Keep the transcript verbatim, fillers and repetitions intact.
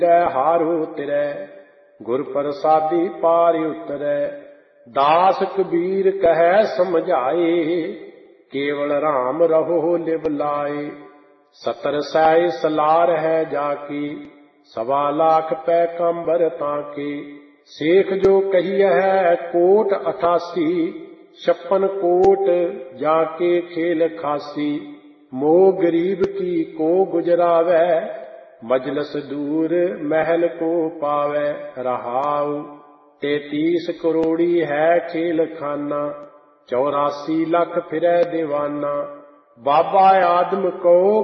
हारो तिरै गुर प्रसादी पार उतरै। दास कबीर कहे समझाए केवल राम रहो लिव लाए। सतर सै सलार है जाकी सवा लाख पैगंबर ताके। शेख जो कही है कोट अठासी छप्पन कोट जाके खेल खासी। मोह गरीब की को गुजरावै मजलस दूर महल को पावै। रहाऊ तैतीस करोड़ी है खेल खाना चौरासी लख फिरै दीवाना। बाबा आदम को